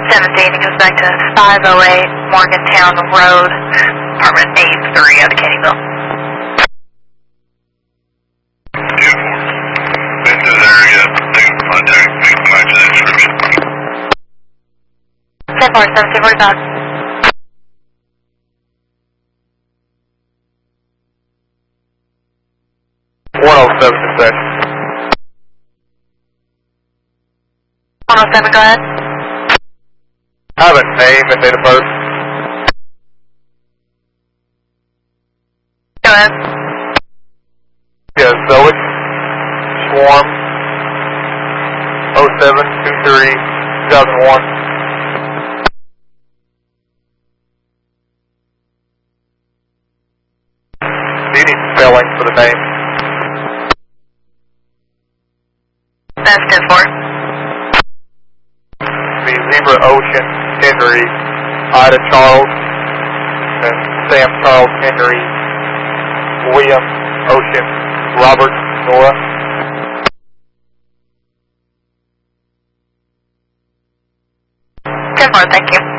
17, it goes back to 508 Morgantown Road, apartment A3 out of Kennyville. This is area, contact, match the description. 10-4, 1745. Dispatch. 107, go ahead. I have a name and date of birth. Go ahead. Yes, Zoe Swarm 0723 2001. Do you need spelling for the name? That's 10-4. The Zebra Ocean Henry, Ida Charles, and Sam Charles Henry, William Ocean, Robert Nora. 10-4, thank you.